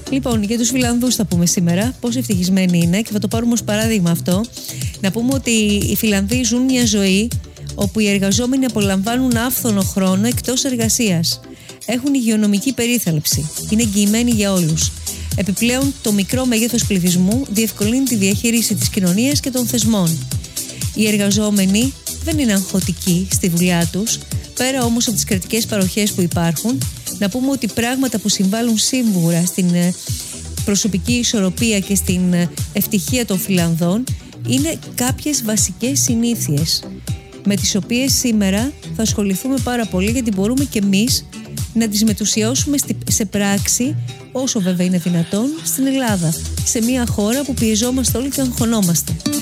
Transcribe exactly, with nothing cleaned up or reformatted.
Λοιπόν, για τους Φιλανδούς θα πούμε σήμερα πόσο ευτυχισμένοι είναι και θα το πάρουμε ως παράδειγμα αυτό. Να πούμε ότι οι Φιλανδοί ζουν μια ζωή όπου οι εργαζόμενοι απολαμβάνουν άφθονο χρόνο εκτός εργασίας. Έχουν υγειονομική περίθαλψη. Είναι εγγυημένοι για όλους. Επιπλέον, το μικρό μέγεθος πληθυσμού διευκολύνει τη διαχείριση της κοινωνίας και των θεσμών. Οι εργαζόμενοι δεν είναι αγχωτικοί στη δουλειά τους, πέρα όμως από τις κρατικές παροχές που υπάρχουν. Να πούμε ότι πράγματα που συμβάλλουν σίγουρα στην προσωπική ισορροπία και στην ευτυχία των Φιλανδών είναι κάποιες βασικές συνήθειες, με τις οποίες σήμερα θα ασχοληθούμε πάρα πολύ, γιατί μπορούμε και εμείς να τις μετουσιώσουμε σε πράξη, όσο βέβαια είναι δυνατόν, στην Ελλάδα, σε μια χώρα που πιεζόμαστε όλοι και αγχωνόμαστε.